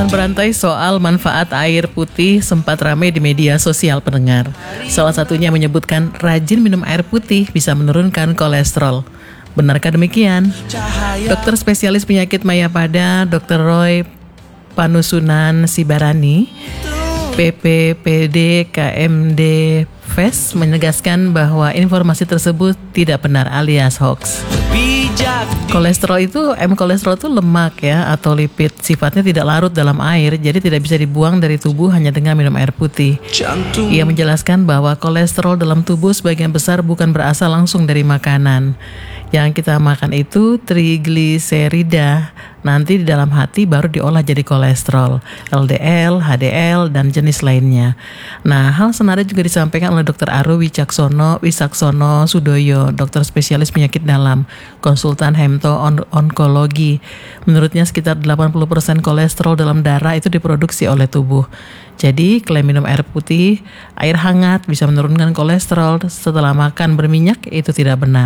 Pembahasan berantai soal manfaat air putih sempat ramai di media sosial pendengar. Salah satunya menyebutkan rajin minum air putih bisa menurunkan kolesterol. Benarkah demikian? Dokter spesialis penyakit Mayapada, Dr. Roy Panusunan Sibarani, PPPD KMD FES menegaskan bahwa informasi tersebut tidak benar alias hoax. Kolesterol itu, kolesterol itu lemak ya atau lipid, sifatnya tidak larut dalam air, jadi tidak bisa dibuang dari tubuh hanya dengan minum air putih. Ia menjelaskan bahwa kolesterol dalam tubuh sebagian besar bukan berasal langsung dari makanan. Yang kita makan itu trigliserida, nanti di dalam hati baru diolah jadi kolesterol, LDL, HDL, dan jenis lainnya. Nah, hal senada juga disampaikan oleh Dr. Aru Wisaksono Sudoyo, dokter spesialis penyakit dalam, konsultan hemato-onkologi. Menurutnya sekitar 80% kolesterol dalam darah itu diproduksi oleh tubuh. Jadi, klaim minum air putih, air hangat bisa menurunkan kolesterol setelah makan berminyak itu tidak benar.